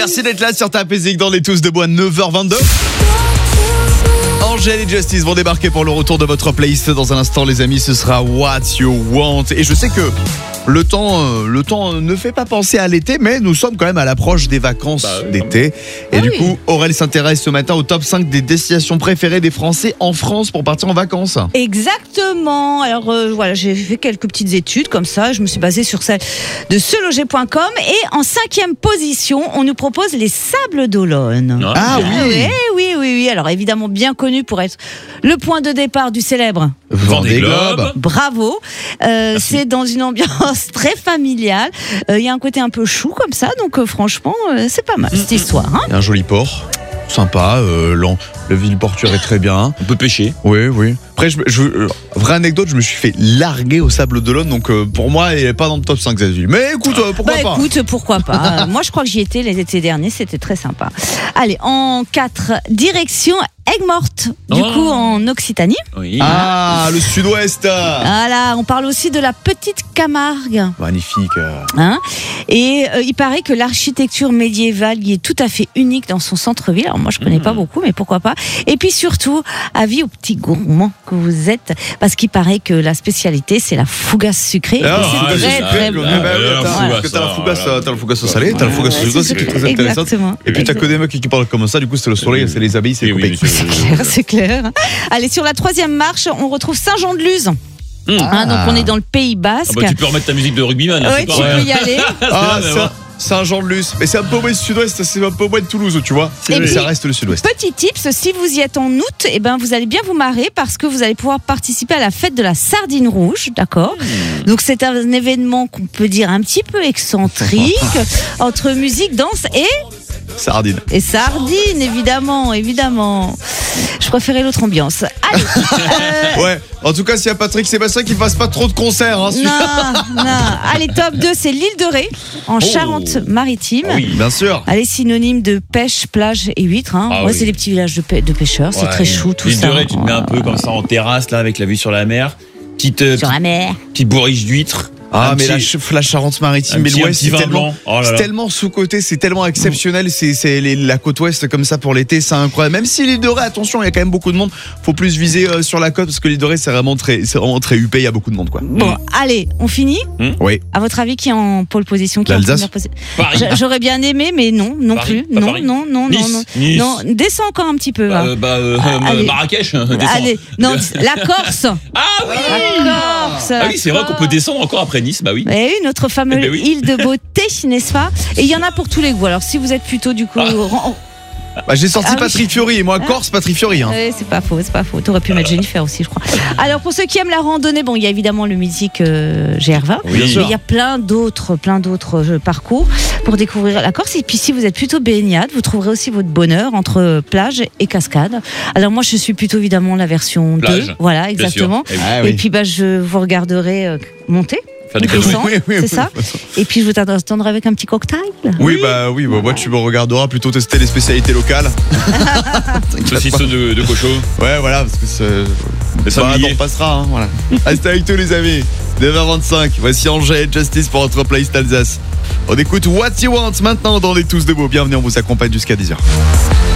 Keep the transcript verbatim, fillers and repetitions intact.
Merci d'être là sur ta Pézic dans les Tous Debout à neuf heures vingt-deux. Angèle et Justice vont débarquer pour le retour de votre playlist dans un instant, les amis. Ce sera What You Want. Et je sais que le temps, euh, le temps ne fait pas penser à l'été, mais nous sommes quand même à l'approche des vacances bah oui, d'été. Et ah du oui. coup, Aurèle s'intéresse ce matin au top cinq des destinations préférées des Français en France pour partir en vacances. Exactement. Alors euh, voilà, j'ai fait quelques petites études comme ça. Je me suis basée sur celle de seloger point com. Et en cinquième position, on nous propose les Sables d'Olonne. Ah, ah oui. oui Oui, oui, oui. Alors évidemment bien connu pour être le point de départ du célèbre Vendée Globe. Bravo. Euh, c'est dans une ambiance très familiale. Il euh, y a un côté un peu chou comme ça, donc euh, franchement, euh, c'est pas mal cette histoire. Hein. Il y a un joli port, sympa. Euh, le ville portuaire est très bien. On peut pêcher. Oui, oui. Après, je, je, euh, vraie anecdote, je me suis fait larguer au Sable d'Olonne, donc euh, pour moi, il n'est pas dans le top cinq cette ville. Mais écoute, euh, pourquoi bah, pas Écoute, pourquoi pas. Moi, je crois que j'y étais l'été dernier, c'était très sympa. Allez, en quatre, direction Aigues-Mortes, du oh. coup en Occitanie. Oui. Ah, le sud-ouest. Voilà, on parle aussi de la Petite Camargue. Magnifique. Hein et euh, il paraît que l'architecture médiévale y est tout à fait unique dans son centre-ville. Alors moi, je connais mmh. pas beaucoup, mais pourquoi pas. Et puis surtout, avis aux petits gourmands que vous êtes, parce qu'il paraît que la spécialité, c'est la fougasse sucrée. Ah, et c'est très, très bon. Parce que t'as la fougasse, t'as la fougasse au salé, t'as la fougasse au sucré, c'est très intéressant. Et puis t'as que des mecs qui parlent comme ça, du coup, c'est le soleil, c'est les abeilles, c'est coupé. C'est clair, c'est clair. Allez, sur la troisième marche, on retrouve Saint-Jean-de-Luz. Mmh. Hein, donc on est dans le Pays Basque. Ah bah, tu peux remettre ta musique de rugbyman. Oui, tu ouais. peux y aller. Ah, ça, Saint-Jean-de-Luz. Mais c'est un peu moins du sud-ouest, c'est un peu moins de Toulouse, tu vois. Et ça reste le sud-ouest. Petit tips, si vous y êtes en août, eh ben, vous allez bien vous marrer parce que vous allez pouvoir participer à la fête de la Sardine Rouge, d'accord ? mmh. Donc c'est un événement qu'on peut dire un petit peu excentrique, entre musique, danse et... Sardine. Et sardine, évidemment, évidemment. Je préférais l'autre ambiance. Allez. Euh... Ouais, en tout cas, s'il y a Patrick Sébastien qui fasse pas trop de concerts. Hein, non, non. Allez, top deux, c'est l'île de Ré, en oh. Charente-Maritime. Oui, bien sûr. Allez, synonyme de pêche, plage et huîtres. Hein. Ah, ouais, oui. C'est des petits villages de, pê- de pêcheurs, ouais, c'est très chou tout l'île ça. L'île de Ré, tu te mets un peu comme ça en terrasse, là, avec la vue sur la mer. Petite, euh, sur la mer. Petite bourriche d'huîtres. Ah, un mais petit, la, la Charente-Maritime, mais l'Ouest, c'est tellement, oh c'est tellement sous-côté, c'est tellement exceptionnel. C'est, c'est les, la côte Ouest comme ça pour l'été, c'est incroyable. Même si l'île de Ré, attention, il y a quand même beaucoup de monde. Faut plus viser euh, sur la côte parce que l'île de Ré, c'est vraiment très, c'est vraiment très huppé. Il y a beaucoup de monde, quoi. Bon, mmh. allez, on finit. Mmh. Oui. À votre avis, qui est en pôle position, qui L'Alsace. est en première position? J'aurais bien aimé, mais non, non Paris. plus. Non, non, non, nice. non, non, nice. non. Descends encore un petit peu. Bah, euh, bah euh, euh, Marrakech. Allez, non, la Corse. Ah oui. La Corse. Ah oui, c'est vrai qu'on peut descendre encore après Nice. Bah oui. Eh oui, notre fameuse eh ben oui. île de beauté, n'est-ce pas? Et il y en a pour tous les goûts. Alors si vous êtes plutôt du coup... Ah. Bah, j'ai sorti ah, Patrick oui. Fiori, et moi Corse, Patrick Fiori. Hein. Ouais, c'est pas faux, c'est pas faux. T'aurais pu mettre Jennifer aussi, je crois. Alors pour ceux qui aiment la randonnée, bon, il y a évidemment le mythique euh, G R vingt, oui, mais il y a plein d'autres, plein d'autres euh, parcours pour découvrir la Corse. Et puis si vous êtes plutôt baignade, vous trouverez aussi votre bonheur entre plage et cascade. Alors moi, je suis plutôt évidemment la version plage. deux, voilà, exactement. Et, ah, oui. et puis bah, je vous regarderai euh, monter. Faire du descend, oui, oui, c'est oui, ça. Oui. Et puis je vous attendrai avec un petit cocktail. Oui, oui. bah oui, bah, moi tu me regarderas plutôt tester les spécialités locales. Saucisson de, de cochon. Ouais, voilà, parce que c'est. Ça bah, on passera, hein, voilà. Restez avec tous les amis. neuf heures vingt-cinq, voici Angèle et Justice pour notre playlist Alsace. On écoute What You Want maintenant dans les Tous Debout. Bienvenue, on vous accompagne jusqu'à dix heures.